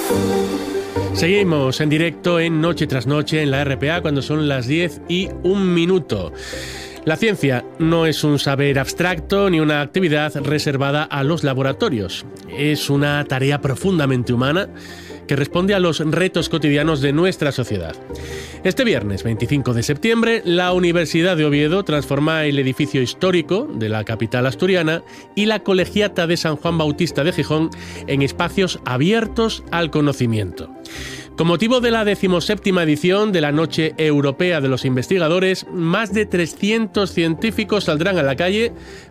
Seguimos en directo en Noche tras Noche en la RPA cuando son las 10:01. La ciencia no es un saber abstracto ni una actividad reservada a los laboratorios. Es una tarea profundamente humana que responde a los retos cotidianos de nuestra sociedad. Este viernes 25 de septiembre, la Universidad de Oviedo transforma el edificio histórico de la capital asturiana y la Colegiata de San Juan Bautista de Gijón en espacios abiertos al conocimiento. Con motivo de la 17ª edición de la Noche Europea de los Investigadores, más de 300 científicos saldrán a la calle